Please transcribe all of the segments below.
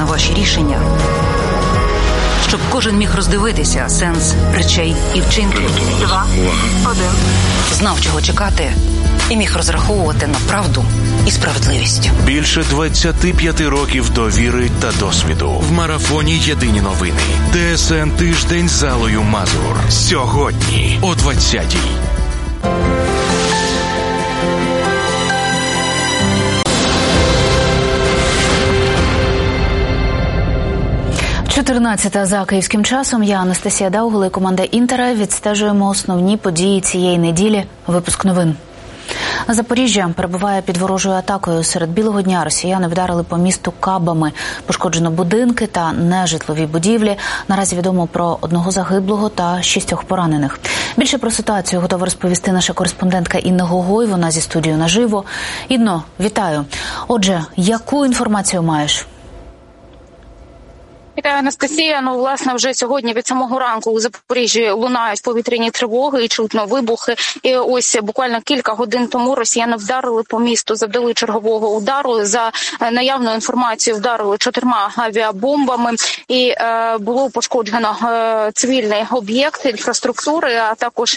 ваші рішення. Щоб кожен міг роздивитися сенс речей і вчинків. 2, 1. Знав, чого чекати, і міг розраховувати на правду і справедливість. Більше 25 років довіри та досвіду. В марафоні «Єдині новини». ТСН «Тиждень» з Аллою Мазур. Сьогодні о 20-й. 14 за київським часом. Я Анастасія Даугла і команда «Інтера» відстежуємо основні події цієї неділі. Випуск новин. Запоріжжя перебуває під ворожою атакою. Серед білого дня росіяни вдарили по місту кабами. Пошкоджено будинки та нежитлові будівлі. Наразі відомо про 1 загиблого та 6 поранених. Більше про ситуацію готова розповісти наша кореспондентка Інна Гогой. Вона зі студією наживо. Інно, вітаю. Отже, яку інформацію маєш? Вітаю, Анастасія. Власне, вже сьогодні від самого ранку у Запоріжжі лунають повітряні тривоги і чутно вибухи. І ось буквально кілька годин тому росіяни вдарили по місту, завдали чергового удару. За наявною інформацією, вдарили 4 авіабомбами. І було пошкоджено цивільний об'єкт інфраструктури, а також,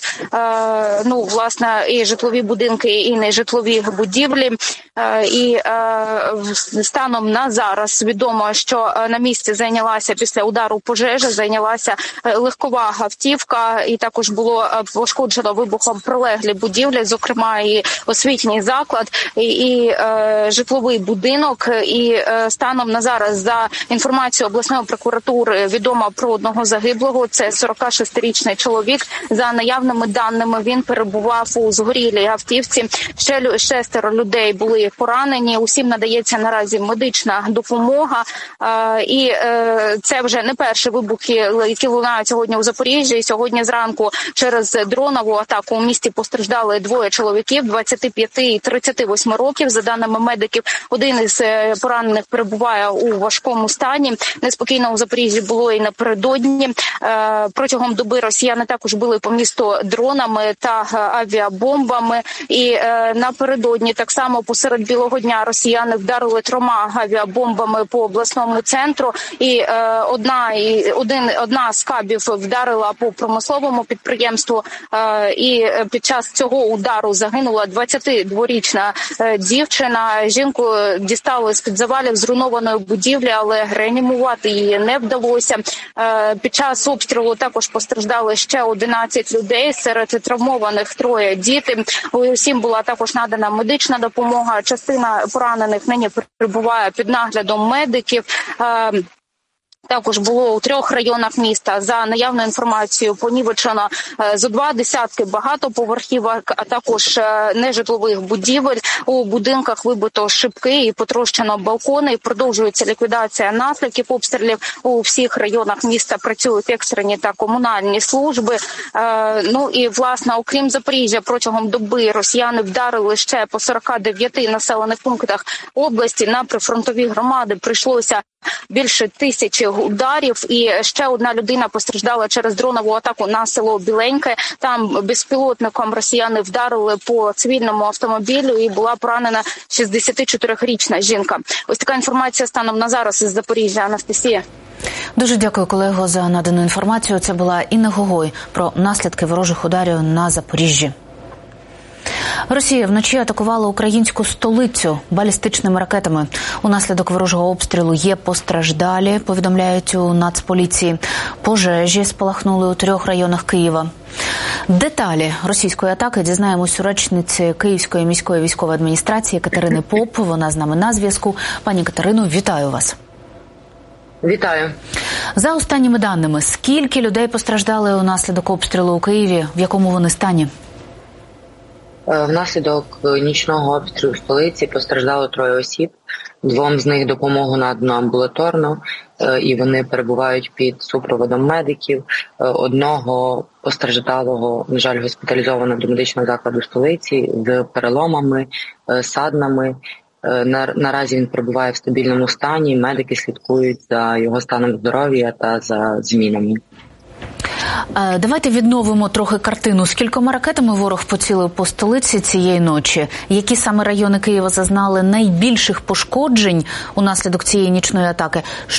власне, і житлові будинки, і нежитлові будівлі. І станом на зараз відомо, що на місці зайнялася після удару пожежа, зайнялася легкова автівка, і також було пошкоджено вибухом прилеглі будівлі, зокрема і освітній заклад, і житловий будинок. І станом на зараз, за інформацією обласної прокуратури, відомо про 1 загиблого. Це 46-річний чоловік. За наявними даними, він перебував у згорілій автівці. Ще 6 людей були поранені. Усім надається наразі медична допомога. І це вже не перші вибухи, які лунають сьогодні у Запоріжжі. І сьогодні зранку через дронову атаку у місті постраждали 2 чоловіків 25 і 38 років. За даними медиків, один із поранених перебуває у важкому стані. Неспокійно у Запоріжжі було і напередодні. Протягом доби росіяни також били по місту дронами та авіабомбами. І напередодні так само посеред білого дня росіяни вдарили 3 авіабомбами по обласному центру. І одна з кабів вдарила по промисловому підприємству, і під час цього удару загинула 22-річна дівчина. Жінку дістали з-під завалів зруйнованої будівлі, але реанімувати її не вдалося. Під час обстрілу також постраждали ще 11 людей, серед травмованих 3 діти. Усім була також надана медична допомога. Частина поранених нині перебуває під наглядом медиків. Також було у 3 районах міста. За наявною інформацією, понівечено зо 2 десятки багатоповерхівок, а також нежитлових будівель. У будинках вибито шибки і потрощено балкони. Продовжується ліквідація наслідків обстрілів. У всіх районах міста працюють екстрені та комунальні служби. І, власне, окрім Запоріжжя, протягом доби росіяни вдарили ще по 49 населених пунктах області. На прифронтові громади прийшлося більше 1000 ударів, і ще 1 людина постраждала через дронову атаку на село Біленьке. Там безпілотником росіяни вдарили по цивільному автомобілю і була поранена 64-річна жінка. Ось така інформація станом на зараз із Запоріжжя. Анастасія. Дуже дякую, колего, за надану інформацію. Це була Інна Гогой про наслідки ворожих ударів на Запоріжжі. Росія вночі атакувала українську столицю балістичними ракетами. Унаслідок ворожого обстрілу є постраждалі, повідомляють у Нацполіції. Пожежі спалахнули у 3 районах Києва. Деталі російської атаки дізнаємось у речниці Київської міської військової адміністрації Катерини Поп. Вона з нами на зв'язку. Пані Катерино, вітаю вас. Вітаю. За останніми даними, скільки людей постраждали унаслідок обстрілу у Києві? В якому вони стані? Внаслідок нічного обстрілу столиці постраждало 3 осіб. 2 з них допомогу надано амбулаторно, і вони перебувають під супроводом медиків. 1 постраждалого, на жаль, госпіталізовано до медичного закладу столиці з переломами, саднами. Наразі він перебуває в стабільному стані, медики слідкують за його станом здоров'я та за змінами. Давайте відновимо трохи картину. Скількома ракетами ворог поцілив по столиці цієї ночі? Які саме райони Києва зазнали найбільших пошкоджень унаслідок цієї нічної атаки?